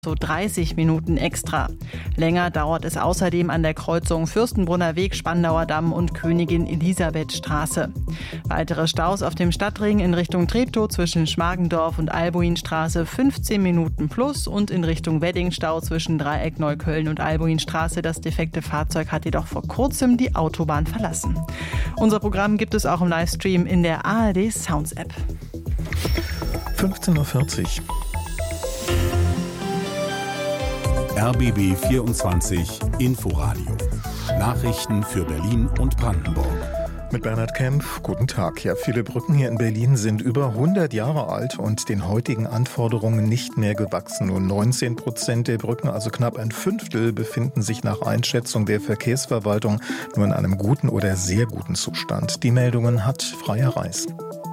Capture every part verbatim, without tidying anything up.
so dreißig Minuten extra. Länger dauert es außerdem an der Kreuzung Fürstenbrunner Weg, Spandauer Damm und Königin Elisabeth Straße. Weitere Staus auf dem Stadtring in Richtung Treptow zwischen Schmargendorf und Albuinstraße fünfzehn Minuten plus und in Richtung Wedding Stau zwischen Dreieck Neukölln und Albuinstraße. Das defekte Fahrzeug hat jedoch vor kurzem die Autobahn verlassen. Unser Programm gibt es auch im Livestream in der A R D Sounds App. fünfzehn Uhr vierzig. R B B vierundzwanzig Inforadio. Nachrichten für Berlin und Brandenburg. Mit Bernhard Kempf, guten Tag. Ja, viele Brücken hier in Berlin sind über hundert Jahre alt und den heutigen Anforderungen nicht mehr gewachsen. Nur neunzehn Prozent der Brücken, also knapp ein Fünftel, befinden sich nach Einschätzung der Verkehrsverwaltung nur in einem guten oder sehr guten Zustand. Die Meldungen hat Freya Reis.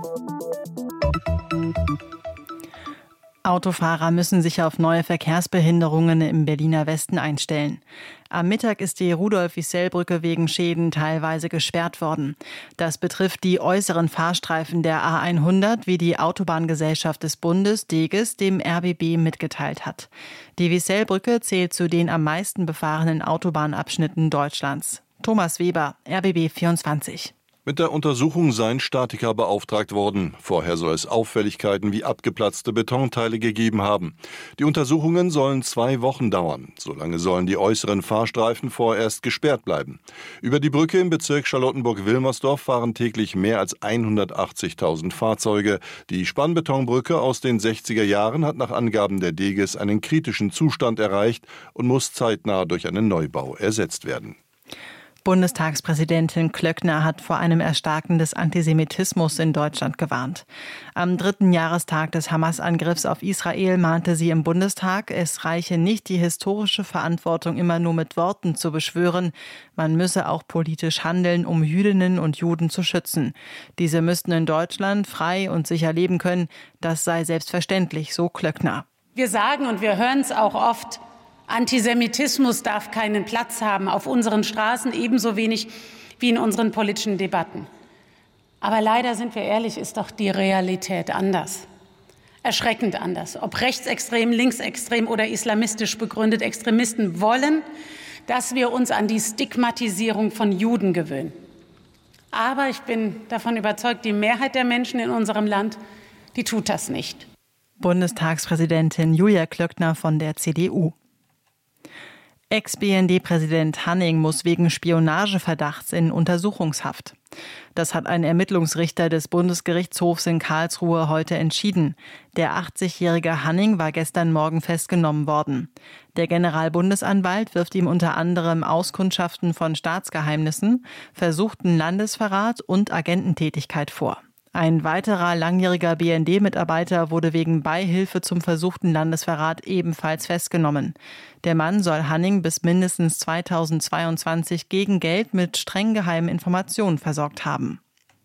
Autofahrer müssen sich auf neue Verkehrsbehinderungen im Berliner Westen einstellen. Am Mittag ist die Rudolf-Wiesel-Brücke wegen Schäden teilweise gesperrt worden. Das betrifft die äußeren Fahrstreifen der A hundert, wie die Autobahngesellschaft des Bundes, DEGES, dem R B B mitgeteilt hat. Die Wiesel-Brücke zählt zu den am meisten befahrenen Autobahnabschnitten Deutschlands. Thomas Weber, R B B vierundzwanzig. Mit der Untersuchung seien Statiker beauftragt worden. Vorher soll es Auffälligkeiten wie abgeplatzte Betonteile gegeben haben. Die Untersuchungen sollen zwei Wochen dauern. Solange sollen die äußeren Fahrstreifen vorerst gesperrt bleiben. Über die Brücke im Bezirk Charlottenburg-Wilmersdorf fahren täglich mehr als hundertachtzigtausend Fahrzeuge. Die Spannbetonbrücke aus den sechziger Jahren hat nach Angaben der DEGES einen kritischen Zustand erreicht und muss zeitnah durch einen Neubau ersetzt werden. Bundestagspräsidentin Klöckner hat vor einem Erstarken des Antisemitismus in Deutschland gewarnt. Am dritten Jahrestag des Hamas-Angriffs auf Israel mahnte sie im Bundestag, es reiche nicht, die historische Verantwortung immer nur mit Worten zu beschwören. Man müsse auch politisch handeln, um Jüdinnen und Juden zu schützen. Diese müssten in Deutschland frei und sicher leben können. Das sei selbstverständlich, so Klöckner. Wir sagen, und wir hören es auch oft, Antisemitismus darf keinen Platz haben auf unseren Straßen, ebenso wenig wie in unseren politischen Debatten. Aber leider, sind wir ehrlich, ist doch die Realität anders. Erschreckend anders. Ob rechtsextrem, linksextrem oder islamistisch begründet, Extremisten wollen, dass wir uns an die Stigmatisierung von Juden gewöhnen. Aber ich bin davon überzeugt, die Mehrheit der Menschen in unserem Land, die tut das nicht. Bundestagspräsidentin Julia Klöckner von der C D U. Ex-B N D-Präsident Hanning muss wegen Spionageverdachts in Untersuchungshaft. Das hat ein Ermittlungsrichter des Bundesgerichtshofs in Karlsruhe heute entschieden. Der achtzigjährige Hanning war gestern Morgen festgenommen worden. Der Generalbundesanwalt wirft ihm unter anderem Auskundschaften von Staatsgeheimnissen, versuchten Landesverrat und Agententätigkeit vor. Ein weiterer langjähriger B N D-Mitarbeiter wurde wegen Beihilfe zum versuchten Landesverrat ebenfalls festgenommen. Der Mann soll Hanning bis mindestens zweitausendzweiundzwanzig gegen Geld mit streng geheimen Informationen versorgt haben.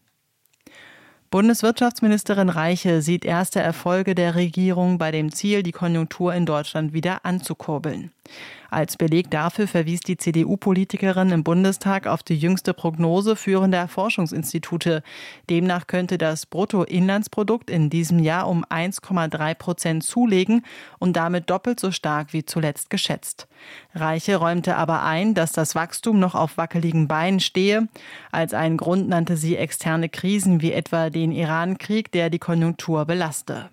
Bundeswirtschaftsministerin Reiche sieht erste Erfolge der Regierung bei dem Ziel, die Konjunktur in Deutschland wieder anzukurbeln. Als Beleg dafür verwies die C D U-Politikerin im Bundestag auf die jüngste Prognose führender Forschungsinstitute. Demnach könnte das Bruttoinlandsprodukt in diesem Jahr um eins Komma drei Prozent zulegen und damit doppelt so stark wie zuletzt geschätzt. Reiche räumte aber ein, dass das Wachstum noch auf wackeligen Beinen stehe. Als einen Grund nannte sie externe Krisen wie etwa den Iran-Krieg, der die Konjunktur belaste.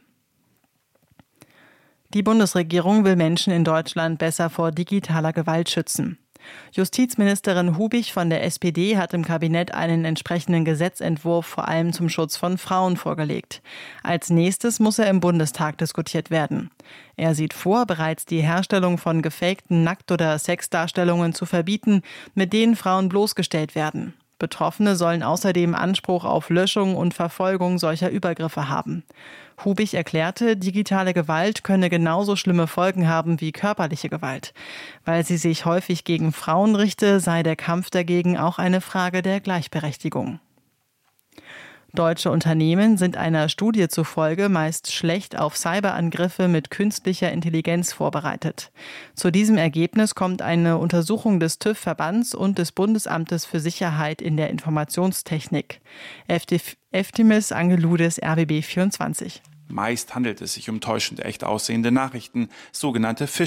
Die Bundesregierung will Menschen in Deutschland besser vor digitaler Gewalt schützen. Justizministerin Hubich von der S P D hat im Kabinett einen entsprechenden Gesetzentwurf vor allem zum Schutz von Frauen vorgelegt. Als nächstes muss er im Bundestag diskutiert werden. Er sieht vor, bereits die Herstellung von gefakten Nackt- oder Sexdarstellungen zu verbieten, mit denen Frauen bloßgestellt werden. Betroffene sollen außerdem Anspruch auf Löschung und Verfolgung solcher Übergriffe haben. Hubich erklärte, digitale Gewalt könne genauso schlimme Folgen haben wie körperliche Gewalt. Weil sie sich häufig gegen Frauen richte, sei der Kampf dagegen auch eine Frage der Gleichberechtigung. Deutsche Unternehmen sind einer Studie zufolge meist schlecht auf Cyberangriffe mit künstlicher Intelligenz vorbereitet. Zu diesem Ergebnis kommt eine Untersuchung des TÜV-Verbands und des Bundesamtes für Sicherheit in der Informationstechnik. Eftimis Angeloudes, R B B vierundzwanzig. Meist handelt es sich um täuschend echt aussehende Nachrichten, sogenannte Phishing.